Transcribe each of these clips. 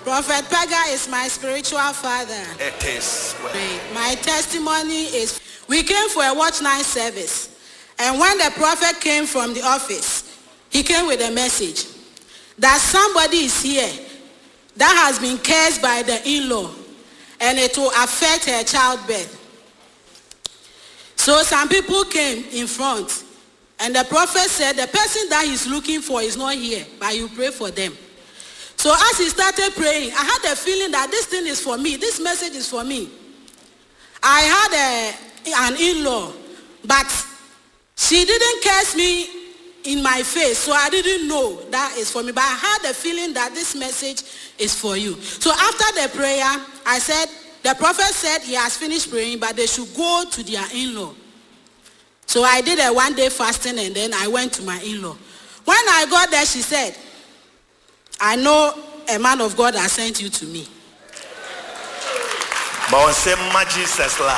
Prophet Pega is my spiritual father. It is well. My testimony is, we came for a watch night service. And when the prophet came from the office, he came with a message that somebody is here that has been cursed by the in-law, and it will affect her childbirth. So some people came in front, and the prophet said the person that he's looking for is not here, but you pray for them. So as he started praying, I had a feeling that this thing is for me. This message is for me. I had an in-law, but she didn't curse me in my face, so I didn't know that is for me. But I had a feeling that this message is for you. So after the prayer, I said, the prophet said he has finished praying, but they should go to their in-law. So I did a 1-day fasting, and then I went to my in-law. When I got there, she said, I know a man of God has sent you to me. But say Jesus la.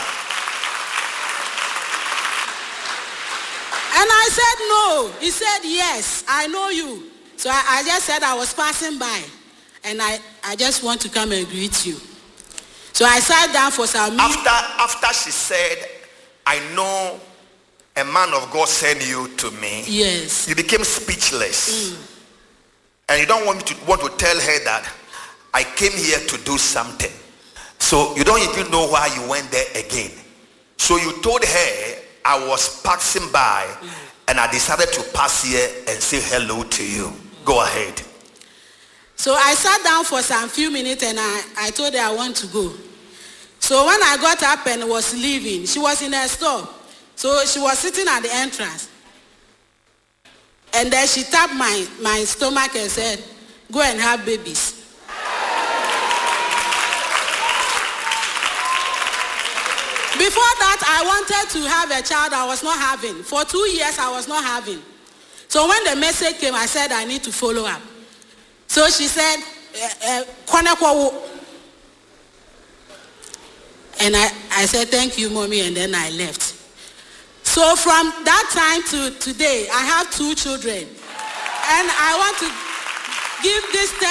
And I said no. He said yes, I know you. So I just said I was passing by, and I just want to come and greet you. So I sat down for some minutes. After she said, I know a man of God sent you to me. Yes. You became speechless. And you don't want to tell her that I came here to do something. So you don't even know why you went there again. So you told her, I was passing by, and I decided to pass here and say hello to you. Go ahead. So I sat down for some few minutes, and I told her I want to go. So when I got up and was leaving, she was in her store. So she was sitting at the entrance. And then she tapped my stomach and said, go and have babies. Before that, I wanted to have a child I was not having. For 2 years, I was not having. So when the message came, I said, I need to follow up. So she said, and I said, thank you, mommy, and then I left. So from that time to today, I have 2 children. And I want to give this